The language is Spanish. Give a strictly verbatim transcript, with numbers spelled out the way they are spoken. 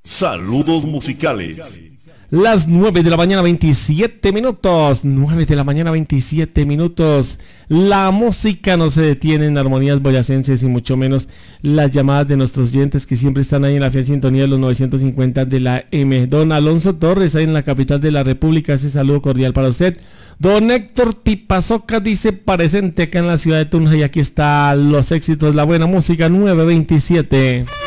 Saludos musicales. Las nueve de la mañana veintisiete minutos, nueve de la mañana veintisiete minutos. La música no se detiene en armonías boyacenses y mucho menos las llamadas de nuestros oyentes que siempre están ahí en la fiel sintonía de los novecientos cincuenta de la M. Don Alonso Torres, ahí en la capital de la República, ese saludo cordial para usted. Don Héctor Tipazoca dice presente acá en la ciudad de Tunja y aquí está los éxitos, la buena música nueve veintisiete.